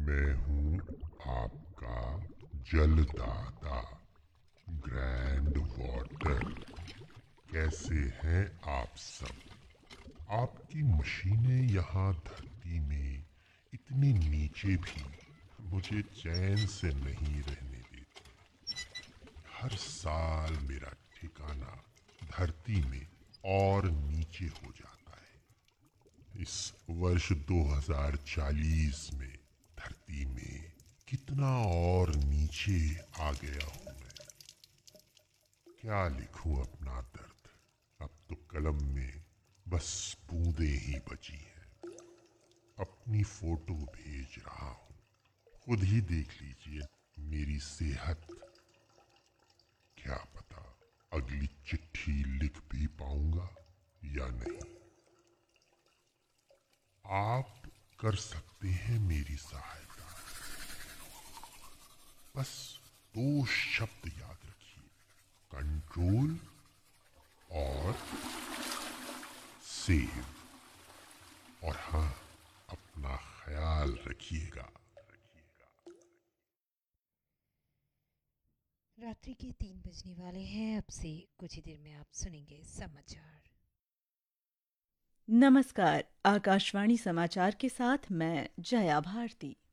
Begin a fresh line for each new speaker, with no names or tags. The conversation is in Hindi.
मैं हूँ आपका जलदाता ग्रैंड वाटर। कैसे हैं आप सब? आपकी मशीनें यहाँ धरती में इतनी नीचे भी मुझे चैन से नहीं रहने देती। हर साल मेरा ठिकाना धरती में और नीचे हो जाता है। इस वर्ष 2040 में धरती में कितना और नीचे आ गया हूं मैं। क्या लिखूं अपना दर्द? अब तो कलम में बस बूंदें ही बची हैं। अपनी फोटो भेज रहा हूं, खुद ही देख लीजिए मेरी सेहत। क्या पता अगली चिट्ठी लिख भी पाऊंगा या नहीं। आप कर सकते हैं मेरी सहायता। बस दो शब्द याद रखिए, कंट्रोल और सेव। और हाँ, अपना ख्याल रखिएगा।
रात्रि के 3 बजने वाले हैं। अब से कुछ ही देर में आप सुनेंगे समाचार।
नमस्कार, आकाशवाणी समाचार के साथ मैं जया भारती।